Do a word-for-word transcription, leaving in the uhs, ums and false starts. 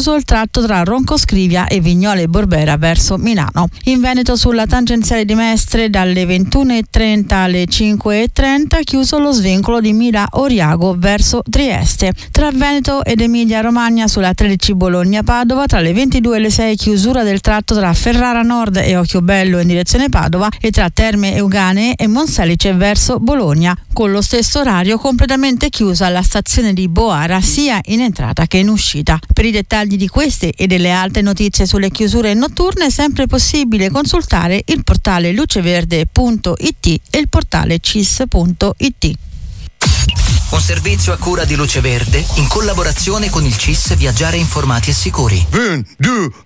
chiuso il tratto tra Roncoscrivia e Vignole Borbera verso Milano. In Veneto sulla tangenziale di Mestre dalle ventuno e trenta alle cinque e trenta chiuso lo svincolo di Mira Oriago verso Trieste. Tra Veneto ed Emilia Romagna sulla tredici Bologna-Padova tra le ventidue e le sei chiusura del tratto tra Ferrara Nord e Occhiobello in direzione Padova e tra Terme Euganee e Monselice verso Bologna. Con lo stesso orario completamente chiusa la stazione di Boara sia in entrata che in uscita. Per i dettagli di queste e delle altre notizie sulle chiusure notturne è sempre possibile consultare il portale luceverde punto it e il portale cis punto it. Un servizio a cura di Luce Verde in collaborazione con il C I S Viaggiare Informati e Sicuri. Un, due,